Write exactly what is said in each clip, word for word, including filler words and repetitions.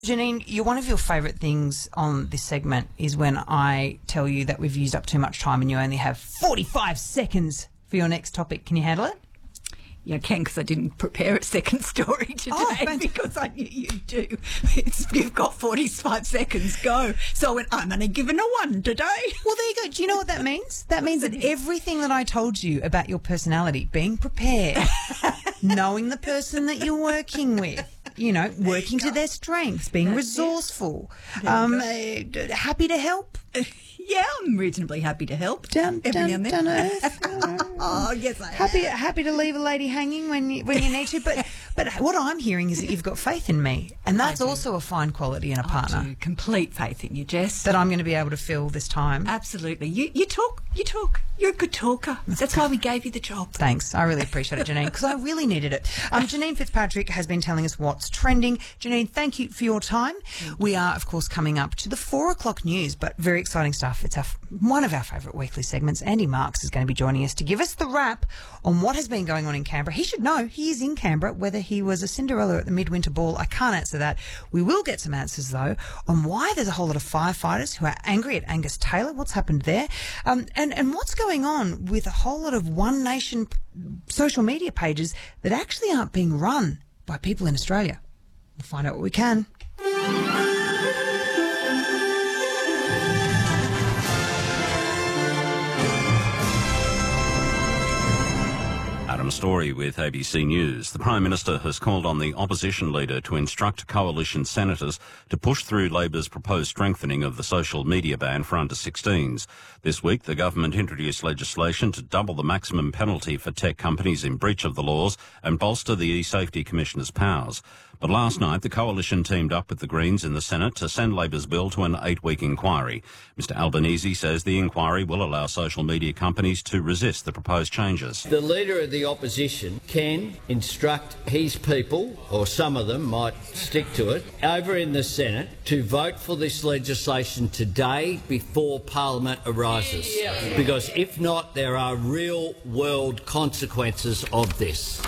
Janine, you're one of your favourite things on this segment is when I tell you that we've used up too much time and you only have forty-five seconds for your next topic. Can you handle it? Yeah, I can, because I didn't prepare a second story today oh, because I knew you do. It's, you've got forty-five seconds, go. So I went, I'm only given a one today. Well, there you go. Do you know what that means? That means that everything that I told you about your personality, being prepared, knowing the person that you're working with, you know, working to their strengths, being That's resourceful, um, uh, happy to help. Yeah, I'm reasonably happy to help. Down, every down, now and then. down earth. Oh, yes, I am. Happy, happy to leave a lady hanging when you, when you need to. But, but what I'm hearing is that you've got faith in me, and that's also a fine quality in a partner. I do. Complete faith in you, Jess. That I'm going to be able to fill this time. Absolutely. You, you talk. You talk. You're a good talker. That's why we gave you the job. Thanks. I really appreciate it, Janine, because I really needed it. Um, Janine Fitzpatrick has been telling us what's trending. Janine, thank you for your time. We are, of course, coming up to the four o'clock news, but very exciting stuff. It's our, one of our favourite weekly segments. Andy Marks is going to be joining us to give us the wrap on what has been going on in Canberra. He should know he is in Canberra. Whether he was a Cinderella at the Midwinter Ball, I can't answer that. We will get some answers, though, on why there's a whole lot of firefighters who are angry at Angus Taylor. What's happened there? Um, and, and what's going on with a whole lot of One Nation social media pages that actually aren't being run by people in Australia. We'll find out what we can. Adam Story with A B C News. The Prime Minister has called on the opposition leader to instruct coalition senators to push through Labor's proposed strengthening of the social media ban for under sixteens. This week, the government introduced legislation to double the maximum penalty for tech companies in breach of the laws and bolster the E-Safety Commissioner's powers. But last night, the coalition teamed up with the Greens in the Senate to send Labor's bill to an eight-week inquiry. Mister Albanese says the inquiry will allow social media companies to resist the proposed changes. The Leader of the Opposition can instruct his people, or some of them might stick to it, over in the Senate to vote for this legislation today before Parliament arises. Yeah. Because if not, there are real-world consequences of this.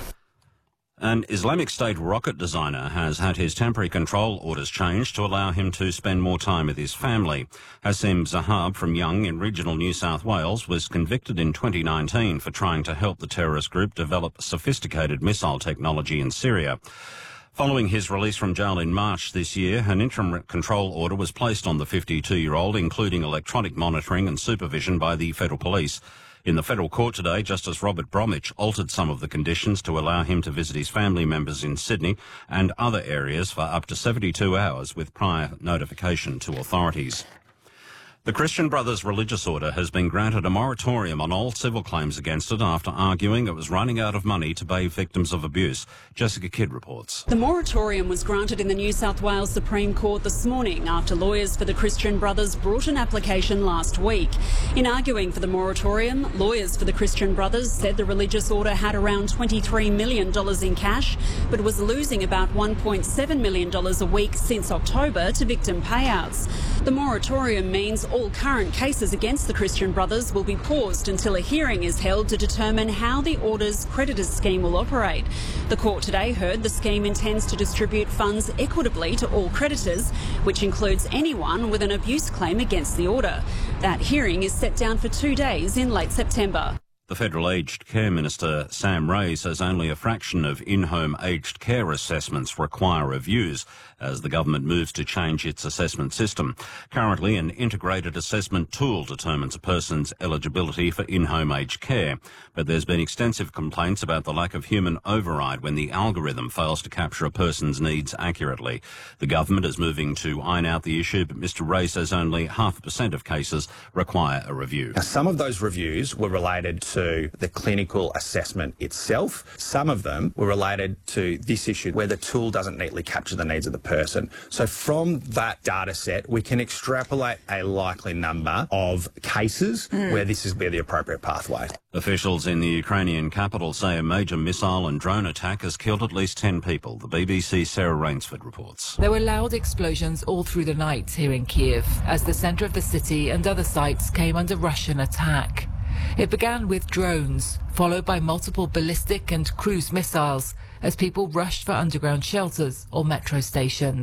An Islamic State rocket designer has had his temporary control orders changed to allow him to spend more time with his family. Hassim Zahab from Young in regional New South Wales was convicted in twenty nineteen for trying to help the terrorist group develop sophisticated missile technology in Syria. Following his release from jail in March this year, an interim control order was placed on the fifty-two-year-old, including electronic monitoring and supervision by the Federal Police. In the federal court today, Justice Robert Bromwich altered some of the conditions to allow him to visit his family members in Sydney and other areas for up to seventy-two hours with prior notification to authorities. The Christian Brothers Religious Order has been granted a moratorium on all civil claims against it after arguing it was running out of money to pay victims of abuse. Jessica Kidd reports. The moratorium was granted in the New South Wales Supreme Court this morning after lawyers for the Christian Brothers brought an application last week. In arguing for the moratorium, lawyers for the Christian Brothers said the religious order had around twenty-three million dollars in cash, but was losing about one point seven million dollars a week since October to victim payouts. The moratorium means all current cases against the Christian Brothers will be paused until a hearing is held to determine how the order's creditors scheme will operate. The court today heard the scheme intends to distribute funds equitably to all creditors, which includes anyone with an abuse claim against the order. That hearing is set down for two days in late September. The Federal Aged Care Minister, Sam Ray, says only a fraction of in-home aged care assessments require reviews as the government moves to change its assessment system. Currently, an integrated assessment tool determines a person's eligibility for in-home aged care, but there's been extensive complaints about the lack of human override when the algorithm fails to capture a person's needs accurately. The government is moving to iron out the issue, but Mister Ray says only half a percent of cases require a review. Now, some of those reviews were related to the clinical assessment itself. Some of them were related to this issue where the tool doesn't neatly capture the needs of the person. So from that data set, we can extrapolate a likely number of cases mm. where this is where the appropriate pathway. Officials in the Ukrainian capital say a major missile and drone attack has killed at least ten people. The B B C's Sarah Rainsford reports. There were loud explosions all through the night here in Kiev as the centre of the city and other sites came under Russian attack. It began with drones, followed by multiple ballistic and cruise missiles as people rushed for underground shelters or metro stations.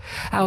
Our